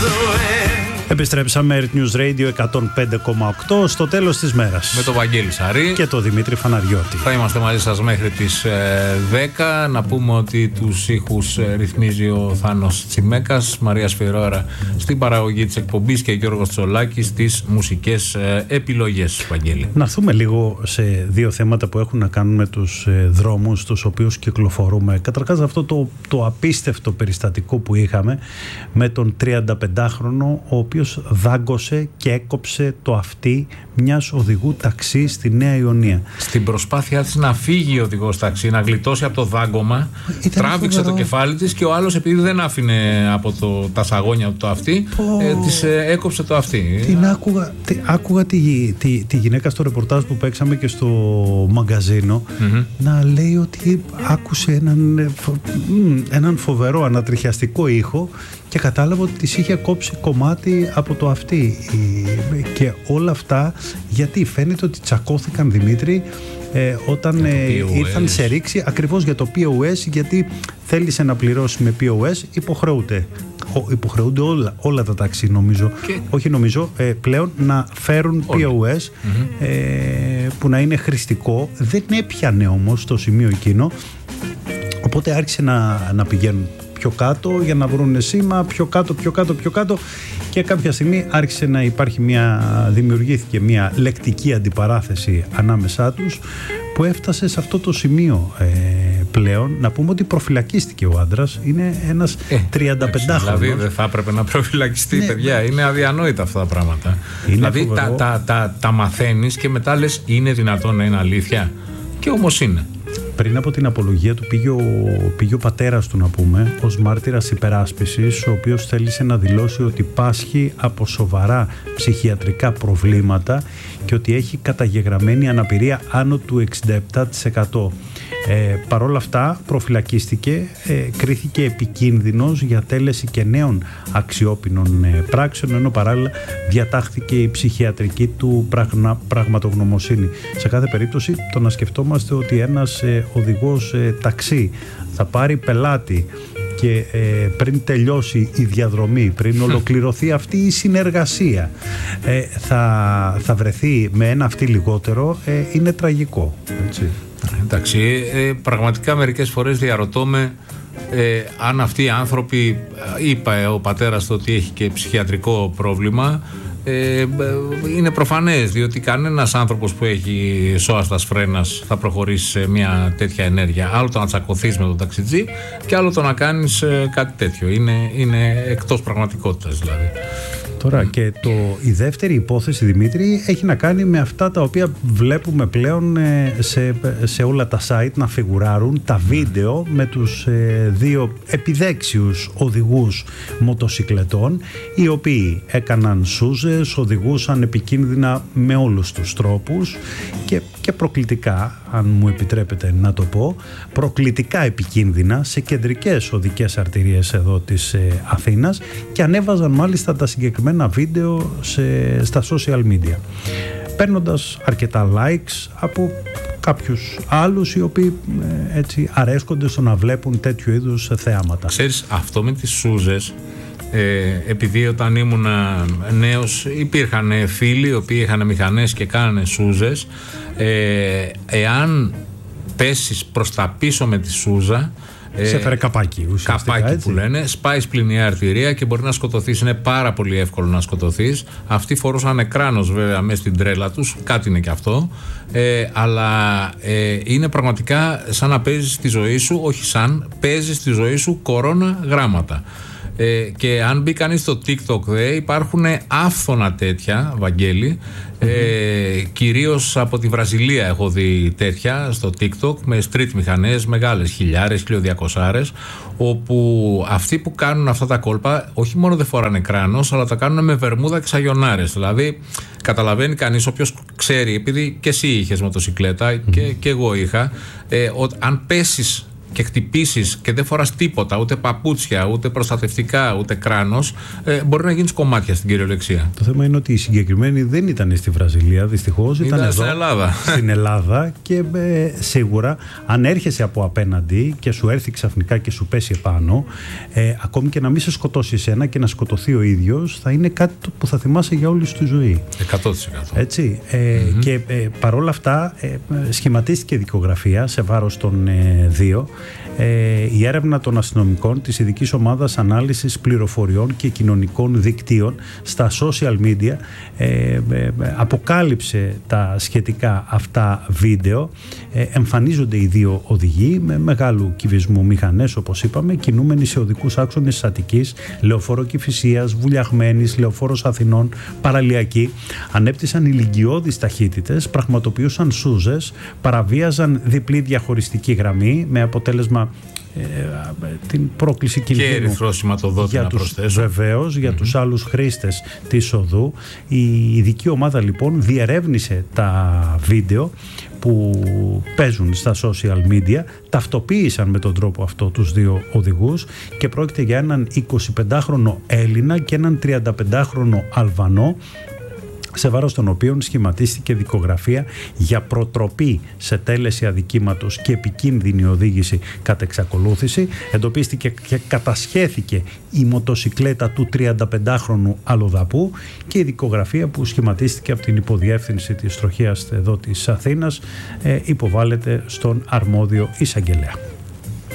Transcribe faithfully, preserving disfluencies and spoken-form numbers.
Επιστρέψαμε, Earth News Radio εκατόν πέντε κόμμα οκτώ στο τέλος της μέρας. Με τον Βαγγέλη Σαρή και τον Δημήτρη Φαναριώτη. Θα είμαστε μαζί σας μέχρι τις ε, δέκα. Να πούμε ότι τους ήχους ε, ρυθμίζει ο Θάνος Τσιμέκας, Μαρία Σφυρόρα στην παραγωγή της εκπομπής και Γιώργος Τσολάκης στις μουσικές ε, επιλογές. Βαγγέλη. Να έρθουμε λίγο σε δύο θέματα που έχουν να κάνουν με τους ε, δρόμους τους οποίους κυκλοφορούμε. Καταρχάς αυτό το, το απίστευτο περιστατικό που είχαμε με τον τριανταπεντάχρονο ο οποίος δάγκωσε και έκοψε το αυτί μιας οδηγού ταξί στη Νέα Ιωνία. Στην προσπάθειά της να φύγει ο οδηγός ταξί, να γλιτώσει από το δάγκωμα, ήταν τράβηξε φοβερό. Το κεφάλι της και ο άλλος, επειδή δεν άφηνε από το, τα σαγόνια του το αυτί, ε, της ε, έκοψε το αυτί. Την άκουγα, τι, άκουγα τη, τη, τη γυναίκα στο ρεπορτάζ που παίξαμε και στο μαγκαζίνο mm-hmm. να λέει ότι άκουσε έναν, έναν φοβερό ανατριχιαστικό ήχο και κατάλαβα ότι της είχε κόψει κομμάτι από το αυτί. Και όλα αυτά γιατί φαίνεται ότι τσακώθηκαν, Δημήτρη, ε, όταν ε, ήρθαν σε ρήξη ακριβώς για το πι ο ες, γιατί θέλησε να πληρώσει με πι ο ες, υποχρεούται. Υποχρεούνται όλα, όλα τα ταξί, νομίζω. Και... όχι νομίζω, ε, πλέον να φέρουν πι ο ες mm-hmm. ε, που να είναι χρηστικό. Δεν έπιανε όμως το σημείο εκείνο, οπότε άρχισε να, να πηγαίνουν πιο κάτω για να βρουν σήμα, πιο κάτω, πιο κάτω, πιο κάτω, και κάποια στιγμή άρχισε να υπάρχει μια, δημιουργήθηκε μια λεκτική αντιπαράθεση ανάμεσά τους που έφτασε σε αυτό το σημείο ε, πλέον. Να πούμε ότι προφυλακίστηκε ο άντρας, είναι ένας ε, τριανταπεντάχρονος. Δηλαδή δεν θα έπρεπε να προφυλακιστεί, ναι. Παιδιά, είναι αδιανόητα αυτά τα πράγματα. Είναι δηλαδή τα, τα, τα, τα μαθαίνεις και μετά λες είναι δυνατόν να είναι αλήθεια, και όμως είναι. Πριν από την απολογία του πήγε ο, πήγε ο πατέρας του, να πούμε, ως μάρτυρας υπεράσπισης, ο οποίος θέλησε να δηλώσει ότι πάσχει από σοβαρά ψυχιατρικά προβλήματα και ότι έχει καταγεγραμμένη αναπηρία άνω του εξήντα επτά τοις εκατό. Ε, Παρ' όλα αυτά προφυλακίστηκε, ε, κρίθηκε επικίνδυνος για τέλεση και νέων αξιόπινων ε, πράξεων, ενώ παράλληλα διατάχθηκε η ψυχιατρική του πραγμα, πραγματογνωμοσύνη. Σε κάθε περίπτωση το να σκεφτόμαστε ότι ένας ε, οδηγός ε, ταξί θα πάρει πελάτη και ε, πριν τελειώσει η διαδρομή, πριν ολοκληρωθεί αυτή η συνεργασία, ε, θα, θα βρεθεί με ένα αυτί λιγότερο, ε, είναι τραγικό, έτσι. Εντάξει, ε, πραγματικά μερικές φορές διαρωτώ με ε, αν αυτοί οι άνθρωποι, είπα ο πατέρας το ότι έχει και ψυχιατρικό πρόβλημα, ε, είναι προφανές, διότι κανένας άνθρωπος που έχει σώαστας φρένας θα προχωρήσει σε μια τέτοια ενέργεια. Άλλο το να τσακωθείς με τον ταξιτζή και άλλο το να κάνεις ε, κάτι τέτοιο. Είναι, είναι εκτός πραγματικότητας δηλαδή. Τώρα και το, η δεύτερη υπόθεση, Δημήτρη, έχει να κάνει με αυτά τα οποία βλέπουμε πλέον σε, σε όλα τα site να φιγουράρουν, τα βίντεο με τους ε, δύο επιδέξιους οδηγούς μοτοσικλετών, οι οποίοι έκαναν σούζες, οδηγούσαν επικίνδυνα με όλους τους τρόπους και, και προκλητικά, αν μου επιτρέπετε να το πω, προκλητικά επικίνδυνα σε κεντρικές οδικές αρτηρίες εδώ της ε, Αθήνας, και ανέβαζαν μάλιστα τα συγκεκριμένα βίντεο σε, στα social media, παίρνοντας αρκετά likes από κάποιους άλλους οι οποίοι ε, έτσι αρέσκονται στο να βλέπουν τέτοιου είδους θέαματα. Ξέρεις, αυτό με τις σούζες, ε, επειδή όταν ήμουν νέος υπήρχαν φίλοι οι οποίοι είχαν μηχανές και κάνανε σούζες, ε, εάν πέσεις προς τα πίσω με τη σούζα, σε φέρε καπάκι, καπάκι έτσι, που λένε, σπάει σπληνιαία αρτηρία και μπορεί να σκοτωθείς. Είναι πάρα πολύ εύκολο να σκοτωθείς. Αυτοί φορούσαν κράνος βέβαια μέσα στην τρέλα τους, κάτι είναι και αυτό, ε, αλλά ε, είναι πραγματικά σαν να παίζεις τη ζωή σου, όχι σαν, παίζεις τη ζωή σου κορώνα γράμματα. Ε, και αν μπει κανείς στο TikTok, δε, υπάρχουν άφθονα τέτοια, Βαγγέλη, mm-hmm. ε, κυρίως από τη Βραζιλία έχω δει τέτοια στο TikTok, με street μηχανές μεγάλες, χιλιάρες, χιλιοδιακοσάρες, όπου αυτοί που κάνουν αυτά τα κόλπα όχι μόνο δεν φοράνε κράνος, αλλά τα κάνουν με βερμούδα και σαγιονάρες. Δηλαδή καταλαβαίνει κανείς, όποιος ξέρει, επειδή και εσύ είχες μοτοσικλέτα mm-hmm. και, και εγώ είχα, ε, ότι αν πέσεις και χτυπήσεις και δεν φοράς τίποτα, ούτε παπούτσια, ούτε προστατευτικά, ούτε κράνος, ε, μπορεί να γίνεις κομμάτια στην κυριολεξία. Το θέμα είναι ότι οι συγκεκριμένοι δεν ήταν στη Βραζιλία, δυστυχώς, ήταν, ήταν εδώ, στην Ελλάδα. στην Ελλάδα και ε, σίγουρα αν έρχεσαι από απέναντι και σου έρθει ξαφνικά και σου πέσει επάνω, ε, ακόμη και να μην σε σκοτώσει εσένα και να σκοτωθεί ο ίδιος, θα είναι κάτι που θα θυμάσαι για όλη σου τη ζωή. εκατό τοις εκατό. Έτσι. Ε, mm-hmm. Και ε, παρόλα αυτά ε, σχηματίστηκε δικογραφία σε βάρος των ε, δύο. Ε, η έρευνα των αστυνομικών της ειδικής ομάδας ανάλυσης πληροφοριών και κοινωνικών δικτύων στα social media ε, ε, αποκάλυψε τα σχετικά αυτά βίντεο. Ε, εμφανίζονται οι δύο οδηγοί με μεγάλου κυβισμού μηχανές, όπως είπαμε, κινούμενοι σε οδικούς άξονες της Αττικής, λεωφόρο Κηφισίας, Βουλιαγμένης, λεωφόρος Αθηνών, παραλιακή. Ανέπτυσαν ηλικιώδεις ταχύτητες, πραγματοποιούσαν σούζες, παραβίαζαν διπλή διαχωριστική γραμμή με αποτέλεσμα ε, την πρόκληση κινδύνου. Και ερυθρό σηματοδότη να προσθέσω. Βεβαίως, για mm-hmm. τους άλλους χρήστες της οδού. Η ειδική ομάδα λοιπόν διερεύνησε τα βίντεο που παίζουν στα social media, ταυτοποίησαν με τον τρόπο αυτό τους δύο οδηγούς και πρόκειται για έναν εικοσιπεντάχρονο Έλληνα και έναν τριανταπεντάχρονο Αλβανό, σε βάρος των οποίων σχηματίστηκε δικογραφία για προτροπή σε τέλεση αδικήματος και επικίνδυνη οδήγηση κατά εξακολούθηση. Εντοπίστηκε και κατασχέθηκε η μοτοσικλέτα του τριανταπεντάχρονου αλλοδαπού και η δικογραφία που σχηματίστηκε από την υποδιεύθυνση της τροχέας εδώ της Αθήνας ε, υποβάλλεται στον αρμόδιο εισαγγελέα.